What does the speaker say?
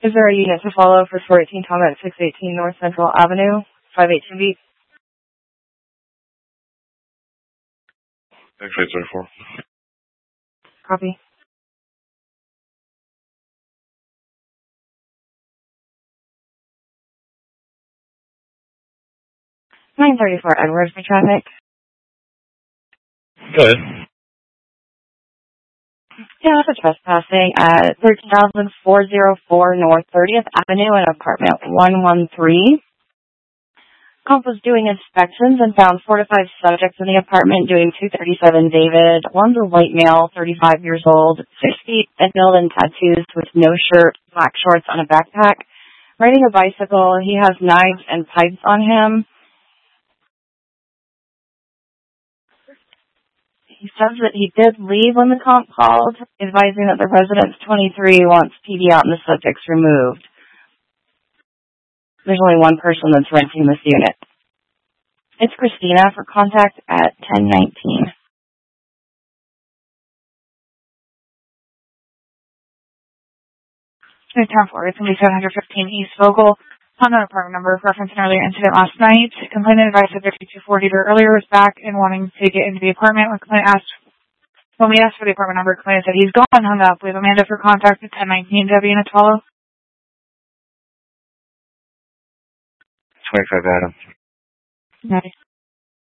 Is there a unit to follow for 418 Tom at 618 North Central Avenue, 582B? X-ray 34. Copy. (934) Edwards for traffic. Go ahead. Yeah, that's a trespassing at 13,404 North 30th Avenue in apartment 113. Comp was doing inspections and found 4 to 5 subjects in the apartment doing 237 David. One's a white male, 35 years old, 6 feet and built in tattoos with no shirt, black shorts on a backpack. Riding a bicycle, he has knives and pipes on him. He says that he did leave when the comp called, advising that the residence 23 wants PD out and the subjects removed. There's only one person that's renting this unit. It's Christina for contact at 1019. Town 4, it's going to be 715 East Vogel. Unknown apartment number, reference an earlier incident last night. Complainant advised subject 240 earlier was back and wanting to get into the apartment. When we asked for the apartment number, complainant said he's gone and hung up. We have Amanda for contact at 1019 W in Atala. 25 Adam. Nice.